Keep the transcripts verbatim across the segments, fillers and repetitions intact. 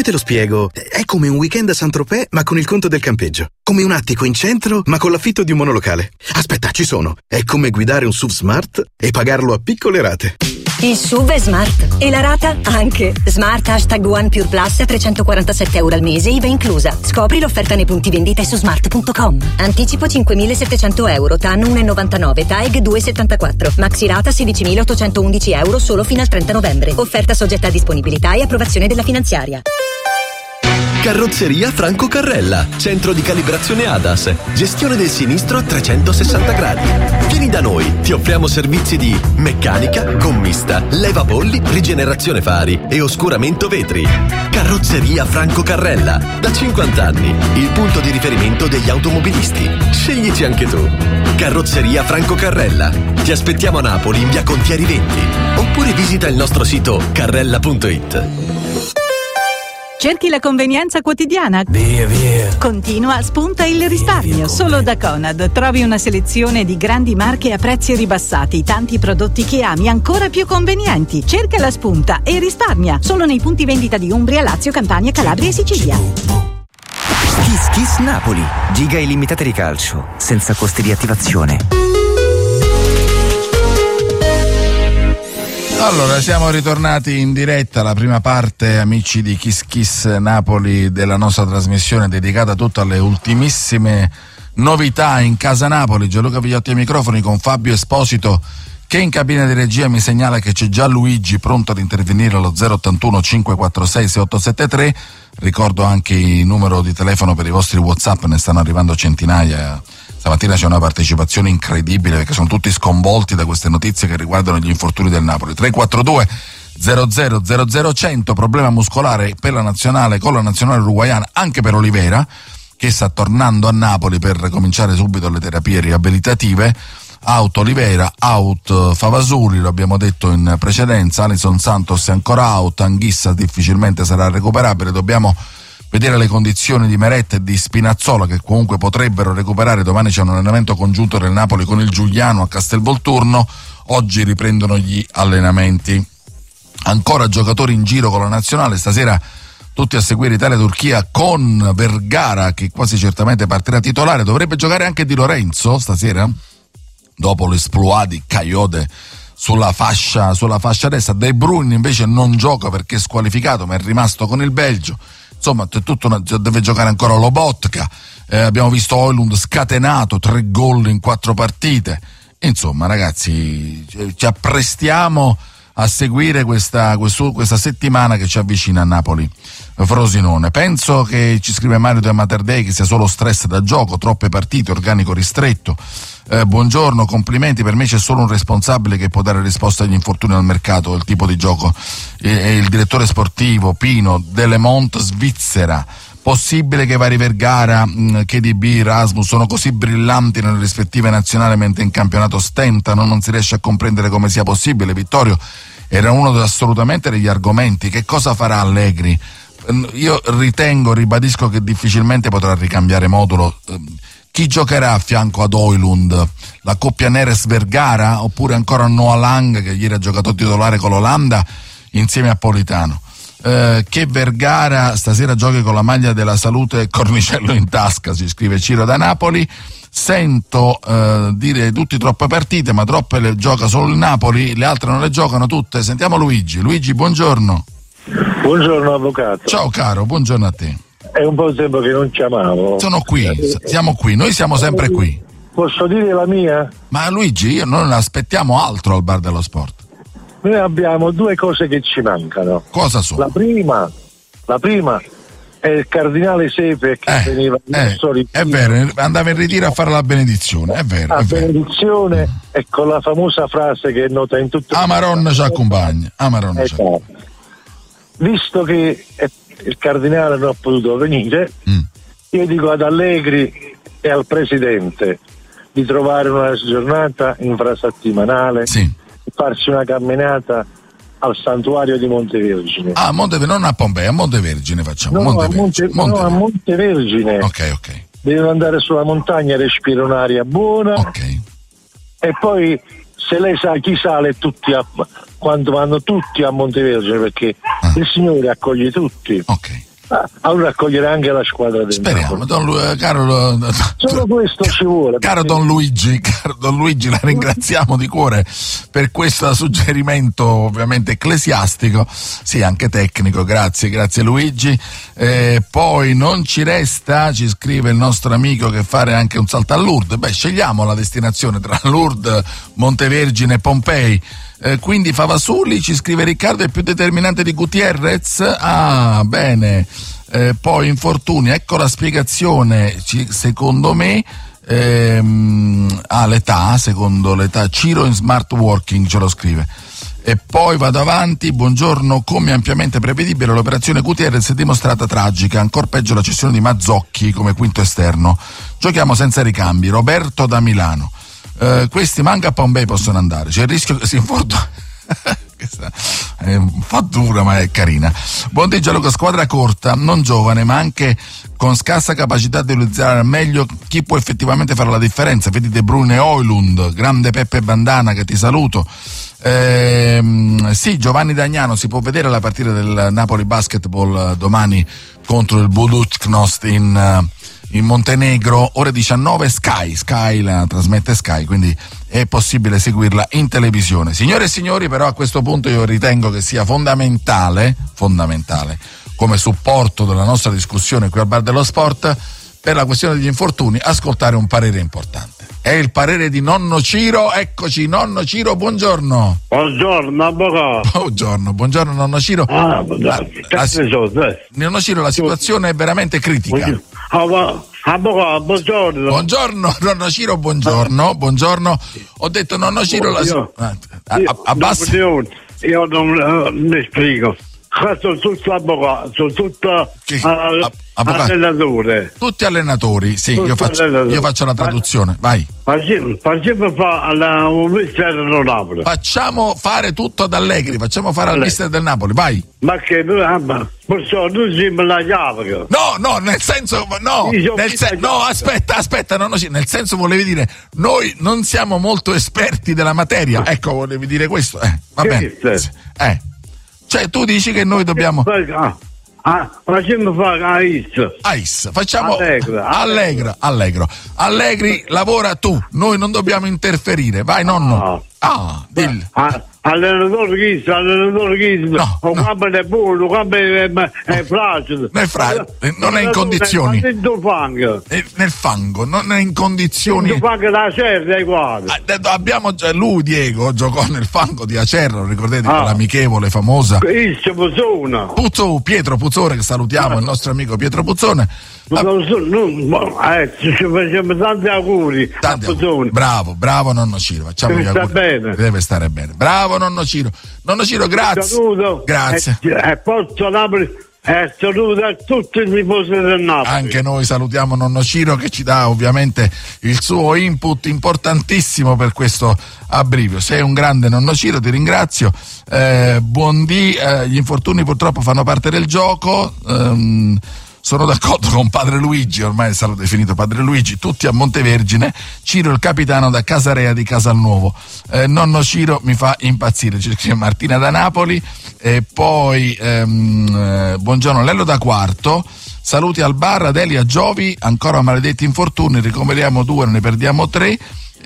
Come te lo spiego? È come un weekend a Saint-Tropez, ma con il conto del campeggio. Come un attico in centro, ma con l'affitto di un monolocale. Aspetta, ci sono. È come guidare un S U V Smart e pagarlo a piccole rate. Il S U V è smart e la rata anche. Smart hashtag One Pure Plus a trecentoquarantasette euro al mese, I V A inclusa. Scopri l'offerta nei punti vendita su smart punto com. Anticipo cinquemilasettecento euro, T A N uno virgola novantanove, T A E G due virgola settantaquattro. Maxi rata sedicimilaottocentoundici euro solo fino al trenta novembre. Offerta soggetta a disponibilità e approvazione della finanziaria. Carrozzeria Franco Carrella, centro di calibrazione A D A S, gestione del sinistro a trecentosessanta gradi. Vieni da noi, ti offriamo servizi di meccanica, gommista, levapolli, rigenerazione fari e oscuramento vetri. Carrozzeria Franco Carrella, da cinquanta anni, il punto di riferimento degli automobilisti. Sceglici anche tu. Carrozzeria Franco Carrella. Ti aspettiamo a Napoli in via Contieri venti oppure visita il nostro sito carrella punto it. Cerchi la convenienza quotidiana? Via, via. Continua, spunta il risparmio. Solo da Conad trovi una selezione di grandi marche a prezzi ribassati, tanti prodotti che ami ancora più convenienti. Cerca la spunta e risparmia. Solo nei punti vendita di Umbria, Lazio, Campania, Calabria e Sicilia. Kiss Kiss Napoli. Giga illimitate di calcio, senza costi di attivazione. Allora, siamo ritornati in diretta alla prima parte, amici di Kiss Kiss Napoli, della nostra trasmissione dedicata tutta alle ultimissime novità in casa Napoli. Gianluca Vigliotti ai microfoni con Fabio Esposito, che in cabina di regia mi segnala che c'è già Luigi pronto ad intervenire allo zero ottantuno cinquecentoquarantasei sessantasettantatré. Ricordo anche il numero di telefono per i vostri WhatsApp, ne stanno arrivando centinaia. Stamattina c'è una partecipazione incredibile perché sono tutti sconvolti da queste notizie che riguardano gli infortuni del Napoli. tre quattro due zero zero zero zero cento, problema muscolare per la nazionale, con la nazionale uruguaiana, anche per Olivera, che sta tornando a Napoli per cominciare subito le terapie riabilitative. Out Olivera, out Favasuli, lo abbiamo detto in precedenza, Alisson Santos è ancora out, Anghissa difficilmente sarà recuperabile, dobbiamo vedere le condizioni di Meret e di Spinazzola, che comunque potrebbero recuperare. Domani c'è un allenamento congiunto del Napoli con il Giuliano a Castelvolturno, oggi riprendono gli allenamenti. Ancora giocatori in giro con la nazionale, stasera tutti a seguire Italia-Turchia con Vergara che quasi certamente partirà titolare. Dovrebbe giocare anche Di Lorenzo stasera, dopo l'esploit di Coyote sulla fascia, sulla fascia destra. De Bruyne invece non gioca perché è squalificato, ma è rimasto con il Belgio. Insomma, c'è tutto una, deve giocare ancora Lobotka. Eh, abbiamo visto Højlund scatenato, tre gol in quattro partite. Insomma, ragazzi, ci apprestiamo a seguire questa, questo, questa settimana che ci avvicina a Napoli Frosinone. Penso che, ci scrive Mario De Materdei, che sia solo stress da gioco, troppe partite, organico ristretto. Eh, buongiorno, complimenti, per me c'è solo un responsabile che può dare risposta agli infortuni al mercato, il tipo di gioco, è eh, il direttore sportivo Pino Delemont, Svizzera. Possibile che vari Vergara, mh, K D B, Rasmus sono così brillanti nelle rispettive nazionali mentre in campionato stentano? Non si riesce a comprendere come sia possibile. Vittorio era uno de, assolutamente degli argomenti. Che cosa farà Allegri? Io ritengo, ribadisco che difficilmente potrà ricambiare modulo. Chi giocherà a fianco ad Højlund? La coppia Neres-Vergara oppure ancora Noah Lang, che ieri ha giocato titolare con l'Olanda insieme a Politano? Eh, che Vergara stasera giochi con la maglia della Salute e Cornicello in tasca, si scrive Ciro da Napoli. Sento eh, dire tutti troppe partite, ma troppe le gioca solo il Napoli, le altre non le giocano tutte. Sentiamo Luigi. Luigi, buongiorno. Buongiorno avvocato. Ciao caro, buongiorno a te. È un po' di tempo che non chiamavo. Sono qui, siamo qui, noi siamo sempre qui. Posso dire la mia? Ma Luigi, io non aspettiamo altro al Bar dello Sport. Noi abbiamo due cose che ci mancano. Cosa sono? La prima, la prima è il cardinale Sepe che eh, veniva eh, è vero, andava in ritiro a fare la benedizione, è vero. La è vero. benedizione e con la famosa frase che è nota in tutte le Amaron ci accompagna. Amaron ci accompagna. Visto che il cardinale non ha potuto venire, mm. io dico ad Allegri e al presidente di trovare una giornata infrasettimanale, sì, e farsi una camminata al santuario di Montevergine. Ah, Montevergine, non a Pompei, a Montevergine facciamo. No, Montevergine. a, Monte, Montevergine. no, a Montevergine. Ok, ok. Devono andare sulla montagna, respirare un'aria buona. Ok. E poi, se lei sa chi sale, tutti a, quando vanno tutti a Montevergine, perché ah. il Signore accoglie tutti. Ok. allora accogliere anche la squadra del Speriamo, don Lu- caro, solo questo ci vuole. Caro perché... Don Luigi, caro Don Luigi, la ringraziamo di cuore per questo suggerimento ovviamente ecclesiastico, sì, anche tecnico, grazie, grazie Luigi. Eh, poi non ci resta, ci scrive il nostro amico, che fare anche un salto a Lourdes. Beh, scegliamo la destinazione tra Lourdes, Montevergine e Pompei. Eh, quindi Favasuli, ci scrive Riccardo, è più determinante di Gutierrez? Ah, bene. Eh, poi infortuni, ecco la spiegazione, ci, secondo me, ehm, ah, l'età, secondo l'età, Ciro in smart working ce lo scrive. E poi vado avanti, buongiorno, come ampiamente prevedibile l'operazione Gutierrez è dimostrata tragica, ancora peggio la cessione di Mazzocchi come quinto esterno. Giochiamo senza ricambi, Roberto da Milano. Uh, questi manca a Pompei possono andare, c'è il rischio che si infortuni. È un po' dura ma è carina. Buon Gianluca, squadra corta, non giovane ma anche con scarsa capacità di utilizzare al meglio chi può effettivamente fare la differenza. Vedi De Bruyne e Højlund, grande Peppe Bandana che ti saluto. Ehm, sì, Giovanni Dagnano, si può vedere la partita del Napoli Basketball domani contro il Budućnost in in Montenegro, ore diciannove, Sky, Sky la trasmette Sky, quindi è possibile seguirla in televisione. Signore e signori, però a questo punto io ritengo che sia fondamentale, fondamentale, come supporto della nostra discussione qui al Bar dello Sport, per la questione degli infortuni, ascoltare un parere importante. È il parere di nonno Ciro, eccoci, nonno Ciro, buongiorno. Buongiorno, avvocato. Buongiorno, buongiorno nonno Ciro. Ah, buongiorno. La, la, nonno Ciro, la situazione è veramente critica. Avvocato, buongiorno. Buongiorno, nonno Ciro, buongiorno, buongiorno. Ho detto nonno Ciro, la io, ah, io, abbassa. Io, io non mi spiego. Sono tutti avvocati, sono tutti uh, allenatori. Tutti allenatori, sì, tutti io, faccio, allenatori. io faccio la traduzione, vai. Facciamo fare al mister del Napoli. Facciamo fare tutto ad Allegri, facciamo fare al mister del Napoli, vai. Ma che noi, noi siamo la chiave. No, no, nel senso, no, nel sen- no, aspetta, aspetta, no, no, sì, nel senso volevi dire, noi non siamo molto esperti della materia, ecco, volevi dire questo, eh, va bene. Eh. Cioè tu dici che noi dobbiamo ah, ah, facciamo fare a I S A I S facciamo Allegra, Allegro Allegro Allegri, lavora tu, noi non dobbiamo interferire, vai nonno. Ah, ah dillo. Ah, allenatore chi allenatore chi no, un no. campo è buono, un campo è, è fragile, nel fra- non è in condizioni, nel fango, nel fango non è in condizioni, il fango da Acerra è uguale. Abbiamo lui Diego giocò nel fango di Acerra, lo ricordate, ah. l'amichevole famosa Puzzone Puzzo, Pietro Puzzone, che salutiamo, ah. il nostro amico Pietro Puzzone. Ah. Non so, non, eh, ci facciamo tanti auguri tanti a auguri. Bravo, bravo nonno Ciro, facciamo deve gli auguri. Bene. Deve stare bene. Bravo nonno Ciro. Nonno Ciro, grazie. Saluto. Grazie. E, e Pozzo Napoli e saluto a tutti i tifosi del Napoli. Anche noi salutiamo nonno Ciro, che ci dà ovviamente il suo input importantissimo per questo abbrivio. Sei un grande nonno Ciro, ti ringrazio. Eh, buondì, eh, gli infortuni purtroppo fanno parte del gioco. Ehm, Sono d'accordo con padre Luigi, ormai è stato definito padre Luigi, tutti a Montevergine, Ciro il capitano da Casarea di Casalnuovo. Eh, nonno Ciro mi fa impazzire, ci scrive Martina da Napoli, e poi ehm, eh, buongiorno Lello da Quarto, saluti al bar, Adelia Giovi, ancora maledetti infortuni, ricomeriamo due, ne perdiamo tre,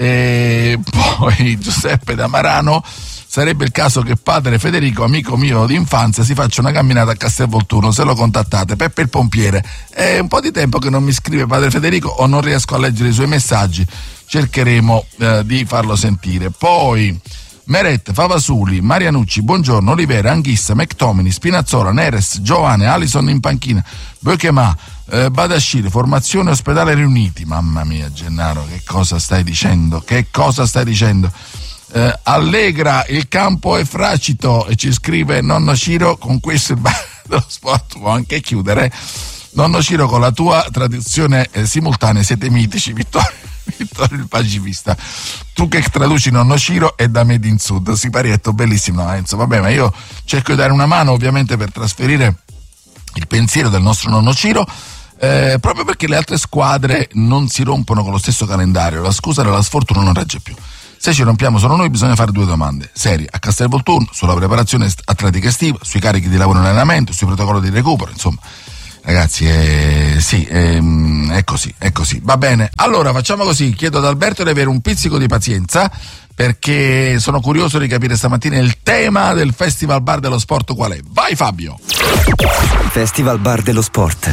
e poi Giuseppe da Marano. Sarebbe il caso che padre Federico, amico mio d'infanzia, si faccia una camminata a Castelvolturno, se lo contattate. Peppe il pompiere. È un po' di tempo che non mi scrive padre Federico o non riesco a leggere i suoi messaggi, cercheremo eh, di farlo sentire. Poi Meret, Favasuli, Marianucci, buongiorno, Olivera, Anghissa, McTominay, Spinazzola, Neres, Giovane, Alison in panchina, Bökema, eh, Badasciri, formazione ospedale riuniti. Mamma mia Gennaro, che cosa stai dicendo? Che cosa stai dicendo? Eh, Allegra, il campo è fracito, e ci scrive nonno Ciro, con questo il bar dello sport può anche chiudere. Nonno Ciro, con la tua traduzione eh, simultanea siete mitici. Vittorio, Vittorio il pacifista, tu che traduci nonno Ciro è da Made in Sud, Siparietto, bellissimo. No, Enzo, vabbè, ma io cerco di dare una mano ovviamente per trasferire il pensiero del nostro nonno Ciro, eh, proprio perché le altre squadre non si rompono con lo stesso calendario, la scusa della sfortuna non regge più. Se ci rompiamo solo noi bisogna fare due domande serie a Castelvolturno sulla preparazione atletica estiva, sui carichi di lavoro in allenamento, sui protocolli di recupero, insomma Ragazzi, eh, sì, eh, è così, è così. Va bene. Allora, facciamo così. Chiedo ad Alberto di avere un pizzico di pazienza, perché sono curioso di capire stamattina il tema del Festival Bar dello Sport qual è. Vai Fabio! Festival Bar dello Sport.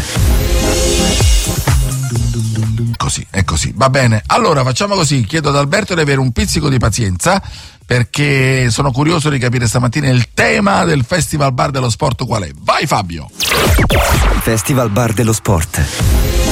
Così, è così. Va bene. Allora, facciamo così. Chiedo ad Alberto di avere un pizzico di pazienza, perché sono curioso di capire stamattina il tema del Festival Bar dello Sport qual è. Vai Fabio! Festival Bar dello Sport.